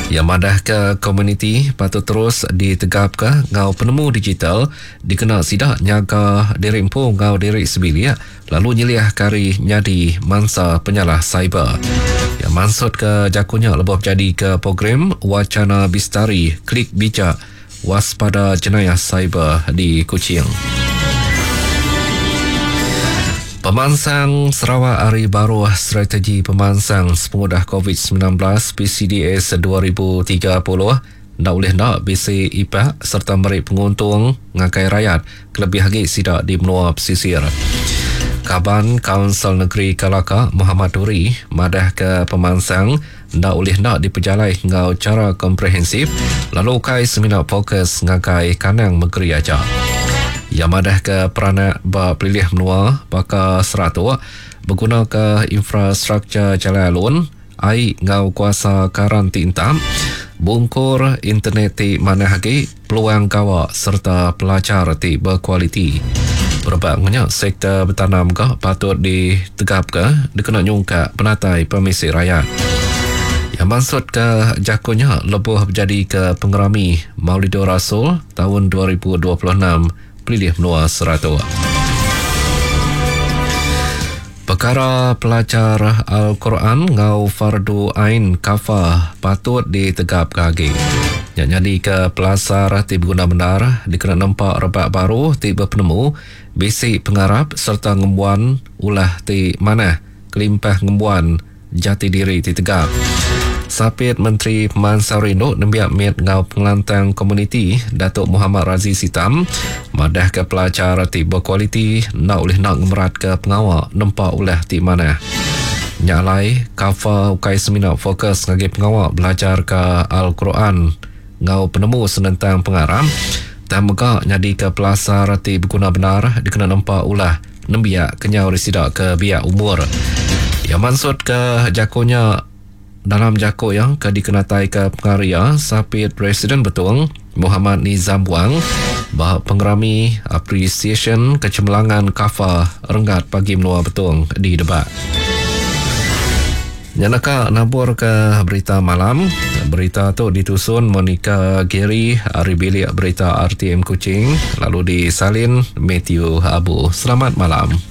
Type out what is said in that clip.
Yang madah ke komuniti patut terus ditegap ke ngau penemu digital dikena sidak nyaga diri empu ngau diri sebilia lalu nyiliah kari nyadi mangsa penyalah cyber. Yang maksud ke jakunya lebih jadi ke program wacana bistari klik bijak waspada jenayah cyber di Kuching. Pemansang Sarawak Hari Baru Strategi Pemansang Sepengudah COVID-19 PCDS 2030 nak boleh nak bisi ipak serta merik penguntung ngakai rakyat kelebih lagi sidak di benua pesisir. Kaban Kaunsil Negeri Kelaka Muhammad Duri madah ke pemansang nak boleh nak diperjalai ngau cara komprehensif lalu kai seminar fokus ngakai kanang negeri aja. Yang madah ke peranak berpilih menua baka seratu berguna ke infrastruktur jalan alun air ngau kuasa karantina bungkur internet ti mana hagi peluang kawa serta pelajar ti berkualiti. Berbagainya sektor bertanam ke patut ditegap ke dikena nyungka penatai permisi rakyat. Yang maksud ke jakunya lebih menjadi ke pengerami Maulidur Rasul tahun 2026 pilih menua seratu. Perkara pelajar Al-Quran ngau fardu ain kafah patut ditegap kaki. Yang jadi ke pelasar tiba guna benar dikena nampak rebak baru tiba penemu basic pengarap serta ngembuan ulah ti mana kelimpah ngembuan jati diri ditegap. Sapit Menteri Pemansang Rindu nembiak mit ngau pengelantang komuniti Datuk Muhammad Razi Sitam madah ke pelajar ti berkualiti nak boleh nak ngemerat ke pengawal nampak ulah ti mana. Nyalai kafa ukai seminar fokus ngagi pengawal belajar ke Al-Quran ngau penemu senentang pengaram dan megak nyadi ke pelasar ti berguna benar dikena nampak ulah nembiak kenyau risida ke biak umur. Yang maksud ke jakunya dalam jakuk yang ke dikenatai ke pengaria Sapit Presiden Betung Muhammad Nizam Wang bahawa pengerami appreciation kecemerlangan kafa renggat pagi menua Betung di debat. Nyanaka nabur ke berita malam. Berita tu ditusun Monica Gary dari bilik berita RTM Kuching lalu disalin Matthew Abu. Selamat malam.